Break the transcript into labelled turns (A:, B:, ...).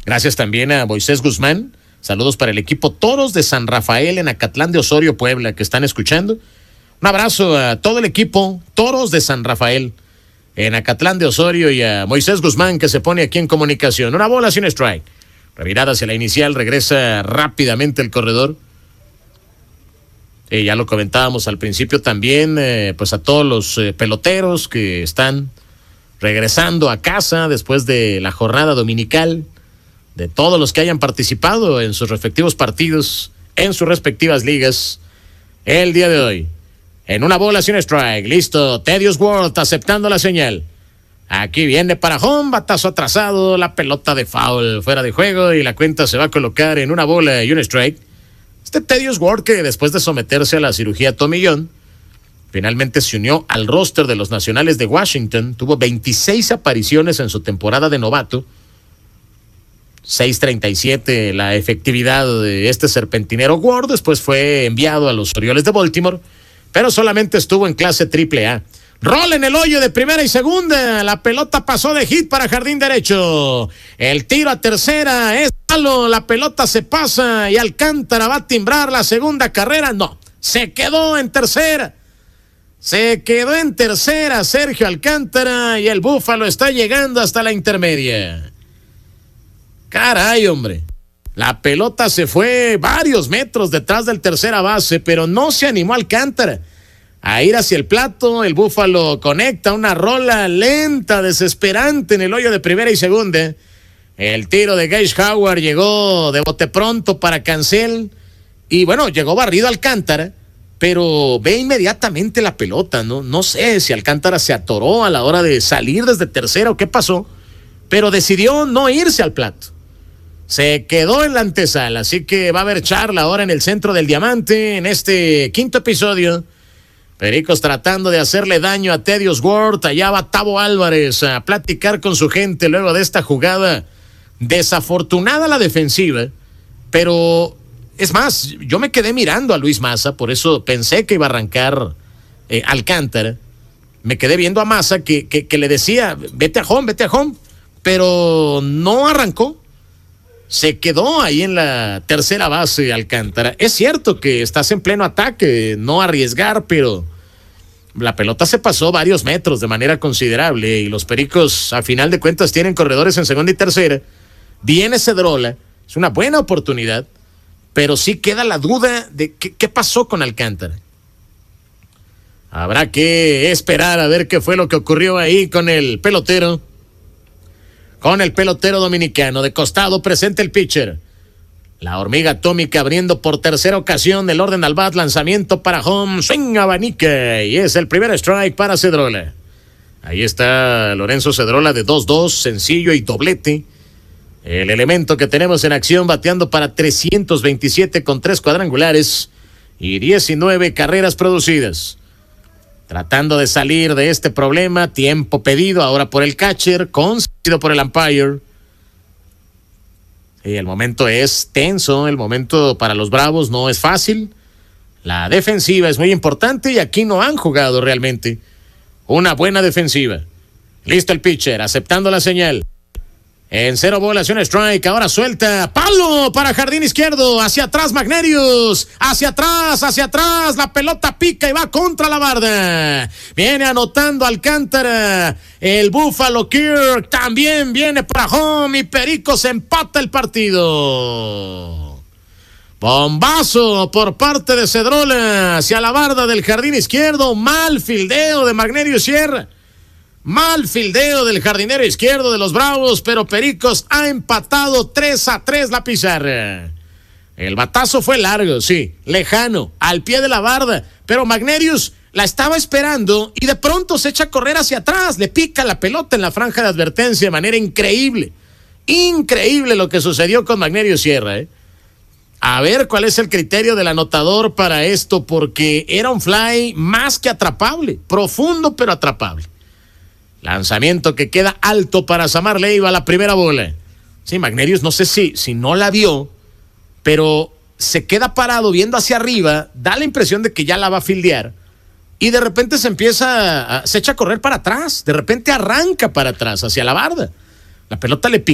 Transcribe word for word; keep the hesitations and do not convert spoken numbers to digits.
A: Gracias también a Moisés Guzmán. Saludos para el equipo Toros de San Rafael en Acatlán de Osorio, Puebla, que están escuchando. Un abrazo a todo el equipo Toros de San Rafael en Acatlán de Osorio y a Moisés Guzmán, que se pone aquí en comunicación. Una bola sin strike. Revirada hacia la inicial, regresa rápidamente el corredor. Eh, ya lo comentábamos al principio también, eh, pues a todos los eh, peloteros que están regresando a casa después de la jornada dominical, de todos los que hayan participado en sus respectivos partidos, en sus respectivas ligas, el día de hoy. En una bola sin strike, listo, Thaddeus Ward aceptando la señal. Aquí viene para home, batazo atrasado, la pelota de foul fuera de juego y la cuenta se va a colocar en una bola y un strike. Este Thaddeus Ward, que después de someterse a la cirugía Tommy John, finalmente se unió al roster de los Nacionales de Washington, tuvo veintiséis apariciones en su temporada de novato, seis treinta y siete la efectividad de este serpentinero Ward, después fue enviado a los Orioles de Baltimore, pero solamente estuvo en clase triple A. Rol en el hoyo de primera y segunda. La pelota pasó de hit para jardín derecho. El tiro a tercera es malo. La pelota se pasa y Alcántara va a timbrar la segunda carrera. No, se quedó en tercera. Se quedó en tercera Sergio Alcántara y el Búfalo está llegando hasta la intermedia. Caray, hombre. La pelota se fue varios metros detrás del tercera base, pero no se animó Alcántara a ir hacia el plato. El Búfalo conecta una rola lenta, desesperante en el hoyo de primera y segunda. El tiro de Gage Howard llegó de bote pronto para Cancel. Y bueno, llegó barrido Alcántara, pero ve inmediatamente la pelota, ¿no? No sé si Alcántara se atoró a la hora de salir desde tercera o qué pasó, pero decidió no irse al plato. Se quedó en la antesala, así que va a haber charla ahora en el centro del diamante en este quinto episodio. Pericos tratando de hacerle daño a Thaddeus Ward. Allá va Tavo Álvarez a platicar con su gente luego de esta jugada desafortunada la defensiva, pero es más, yo me quedé mirando a Luis Maza, por eso pensé que iba a arrancar eh, Alcántara. Me quedé viendo a Maza que, que, que le decía, vete a home, vete a home, pero no arrancó. Se quedó ahí en la tercera base Alcántara. Es cierto que estás en pleno ataque, no arriesgar, pero la pelota se pasó varios metros de manera considerable y los Pericos a final de cuentas tienen corredores en segunda y tercera. Viene Cedrola, es una buena oportunidad, pero sí queda la duda de qué, qué pasó con Alcántara. Habrá que esperar a ver qué fue lo que ocurrió ahí con el pelotero. Con el pelotero dominicano. De costado presenta el pitcher. La hormiga atómica abriendo por tercera ocasión el orden al bat. Lanzamiento para home. Swing abanica. Y es el primer strike para Cedrola. Ahí está Lorenzo Cedrola de dos dos. Sencillo y doblete. El elemento que tenemos en acción bateando para trescientos veintisiete con tres cuadrangulares y diecinueve carreras producidas. Tratando de salir de este problema, tiempo pedido ahora por el catcher, concedido por el umpire. Y el momento es tenso, el momento para los Bravos no es fácil. La defensiva es muy importante y aquí no han jugado realmente una buena defensiva. Listo el pitcher, aceptando la señal. En cero bolas y un strike, ahora suelta, palo para jardín izquierdo, hacia atrás Magnerius, hacia atrás, hacia atrás, la pelota pica y va contra la barda. Viene anotando Alcántara, el Buffalo Kirk también viene para home y Pericos empata el partido. Bombazo por parte de Cedrola hacia la barda del jardín izquierdo, mal fildeo de Magnerius Sierra. Mal fildeo del jardinero izquierdo de los Bravos, pero Pericos ha empatado tres a tres la pizarra. El batazo fue largo, sí, lejano, al pie de la barda, pero Magnerius la estaba esperando y de pronto se echa a correr hacia atrás, le pica la pelota en la franja de advertencia de manera increíble. Increíble lo que sucedió con Magnerius Sierra, ¿eh? A ver cuál es el criterio del anotador para esto, porque era un fly más que atrapable, profundo pero atrapable. Lanzamiento que queda alto para Samar Leiva, la primera bola. Sí, Magnerius no sé si, si no la vio, pero se queda parado viendo hacia arriba, da la impresión de que ya la va a fildear y de repente se empieza, a, se echa a correr para atrás, de repente arranca para atrás, hacia la barda. La pelota le pica